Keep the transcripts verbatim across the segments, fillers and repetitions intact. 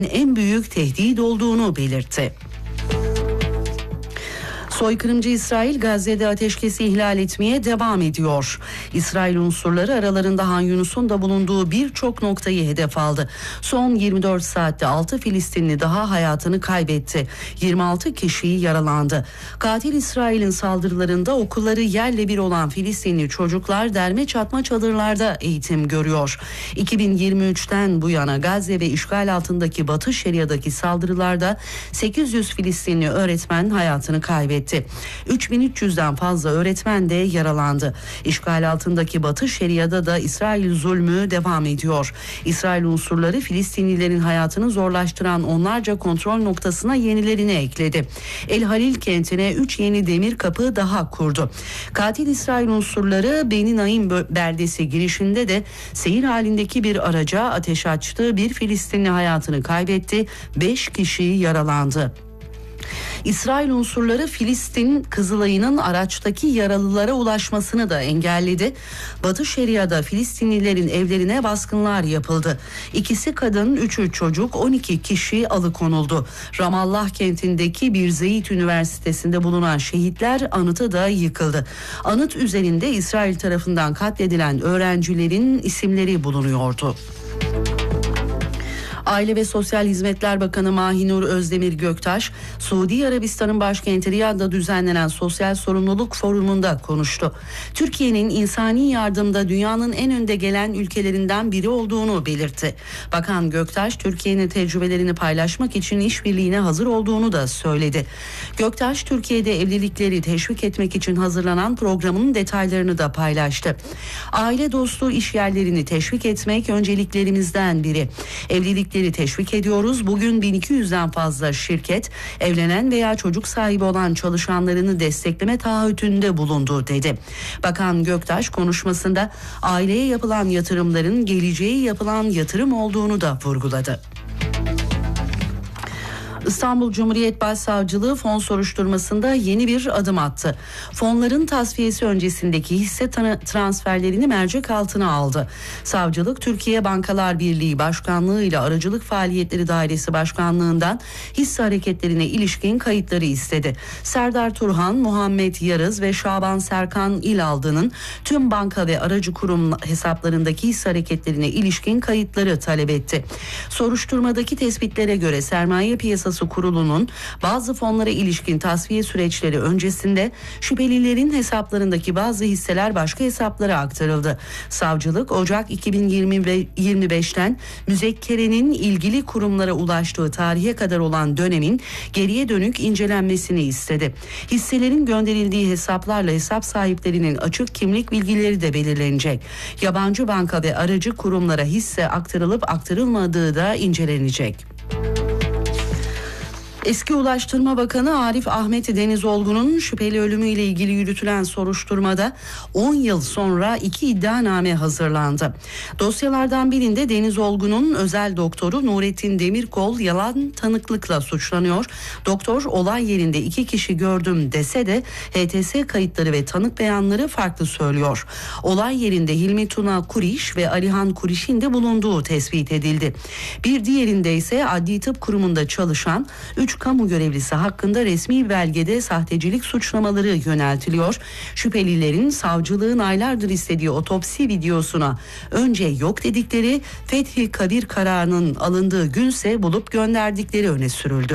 en büyük tehdit olduğunu belirtti. Soykırımcı İsrail Gazze'de ateşkesi ihlal etmeye devam ediyor. İsrail unsurları aralarında Han Yunus'un da bulunduğu birçok noktayı hedef aldı. Son yirmi dört saatte altı Filistinli daha hayatını kaybetti. yirmi altı kişi yaralandı. Katil İsrail'in saldırılarında okulları yerle bir olan Filistinli çocuklar derme çatma çadırlarda eğitim görüyor. iki bin yirmi üçten bu yana Gazze ve işgal altındaki Batı Şeria'daki saldırılarda sekiz yüz Filistinli öğretmen hayatını kaybetti. üç bin üç yüzden fazla öğretmen de yaralandı. İşgal altındaki Batı Şeria'da da İsrail zulmü devam ediyor. İsrail unsurları Filistinlilerin hayatını zorlaştıran onlarca kontrol noktasına yenilerini ekledi. El Halil kentine üç yeni demir kapı daha kurdu. Katil İsrail unsurları Beni Naim beldesi girişinde de seyir halindeki bir araca ateş açtı. Bir Filistinli hayatını kaybetti. beş kişi yaralandı. İsrail unsurları Filistin Kızılay'ın araçtaki yaralılara ulaşmasını da engelledi. Batı Şeria'da Filistinlilerin evlerine baskınlar yapıldı. İkisi kadın, üçü çocuk, on iki kişi alıkonuldu. Ramallah kentindeki Bir Zeyt Üniversitesi'nde bulunan şehitler anıtı da yıkıldı. Anıt üzerinde İsrail tarafından katledilen öğrencilerin isimleri bulunuyordu. Aile ve Sosyal Hizmetler Bakanı Mahinur Özdemir Göktaş, Suudi Arabistan'ın başkenti Riyad'da düzenlenen Sosyal Sorumluluk Forumu'nda konuştu. Türkiye'nin insani yardımda dünyanın en önde gelen ülkelerinden biri olduğunu belirtti. Bakan Göktaş, Türkiye'nin tecrübelerini paylaşmak için işbirliğine hazır olduğunu da söyledi. Göktaş, Türkiye'de evlilikleri teşvik etmek için hazırlanan programın detaylarını da paylaştı. Aile dostu iş yerlerini teşvik etmek önceliklerimizden biri. Evlilik teşvik ediyoruz. Bugün bin iki yüzden fazla şirket evlenen veya çocuk sahibi olan çalışanlarını destekleme taahhütünde bulundu dedi. Bakan Göktaş konuşmasında aileye yapılan yatırımların geleceğe yapılan yatırım olduğunu da vurguladı. İstanbul Cumhuriyet Başsavcılığı fon soruşturmasında yeni bir adım attı. Fonların tasfiyesi öncesindeki hisse transferlerini mercek altına aldı. Savcılık, Türkiye Bankalar Birliği Başkanlığı ile Aracılık Faaliyetleri Dairesi Başkanlığı'ndan hisse hareketlerine ilişkin kayıtları istedi. Serdar Turhan, Muhammed Yarız ve Şaban Serkan İlaldı'nın tüm banka ve aracı kurum hesaplarındaki hisse hareketlerine ilişkin kayıtları talep etti. Soruşturmadaki tespitlere göre Sermaye Piyasası Kurulu'nun bazı fonlara ilişkin tasfiye süreçleri öncesinde şüphelilerin hesaplarındaki bazı hisseler başka hesaplara aktarıldı. Savcılık Ocak iki bin yirmi beşten müzekkerenin ilgili kurumlara ulaştığı tarihe kadar olan dönemin geriye dönük incelenmesini istedi. Hisselerin gönderildiği hesaplarla hesap sahiplerinin açık kimlik bilgileri de belirlenecek. Yabancı banka ve aracı kurumlara hisse aktarılıp aktarılmadığı da incelenecek. Eski Ulaştırma Bakanı Arif Ahmet Denizolgu'nun şüpheli ölümüyle ilgili yürütülen soruşturmada on yıl sonra iki iddianame hazırlandı. Dosyalardan birinde Denizolgu'nun özel doktoru Nurettin Demirkol yalan tanıklıkla suçlanıyor. Doktor olay yerinde iki kişi gördüm dese de H T S kayıtları ve tanık beyanları farklı söylüyor. Olay yerinde Hilmi Tuna Kuriş ve Alihan Kuriş'in de bulunduğu tespit edildi. Bir diğerinde ise Adli Tıp Kurumu'nda çalışan üç kamu görevlisi hakkında resmi belgede sahtecilik suçlamaları yöneltiliyor. Şüphelilerin savcılığın aylardır istediği otopsi videosuna önce yok dedikleri, Fethi Kabir kararının alındığı günse bulup gönderdikleri öne sürüldü.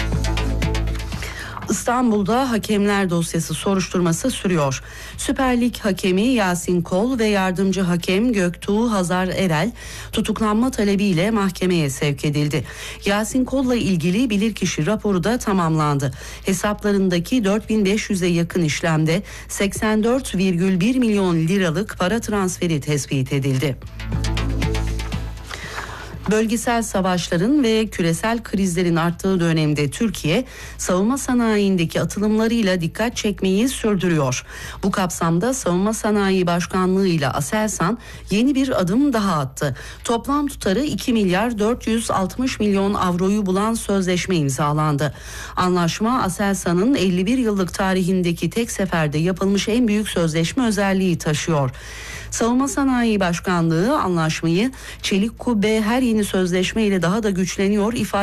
İstanbul'da hakemler dosyası soruşturması sürüyor. Süper Lig hakemi Yasin Kol ve yardımcı hakem Göktuğ Hazar Erel tutuklanma talebiyle mahkemeye sevk edildi. Yasin Kol'la ilgili bilirkişi raporu da tamamlandı. Hesaplarındaki dört bin beş yüze yakın işlemde seksen dört virgül bir milyon liralık para transferi tespit edildi. Bölgesel savaşların ve küresel krizlerin arttığı dönemde Türkiye, savunma sanayindeki atılımlarıyla dikkat çekmeyi sürdürüyor. Bu kapsamda Savunma Sanayi Başkanlığı ile Aselsan yeni bir adım daha attı. Toplam tutarı iki milyar dört yüz altmış milyon avroyu bulan sözleşme imzalandı. Anlaşma, Aselsan'ın elli bir yıllık tarihindeki tek seferde yapılmış en büyük sözleşme özelliği taşıyor. Savunma Sanayi Başkanlığı anlaşmayı "Çelik Kubbe her yeni sözleşme ile daha da güçleniyor" ifade